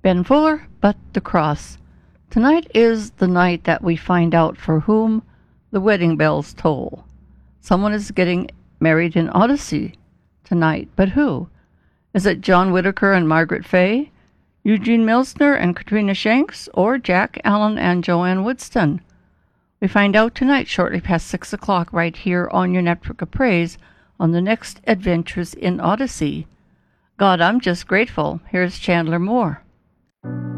Ben Fuller, but the cross. Tonight is the night that we find out for whom the wedding bells toll. Someone is getting married in Odyssey tonight, but who? Is it John Whitaker and Margaret Fay, Eugene Milsner and Katrina Shanks, or Jack Allen and Joanne Woodston? We find out tonight shortly past 6 o'clock right here on your Network of Praise on the next Adventures in Odyssey. God, I'm just grateful. Here's Chandler Moore.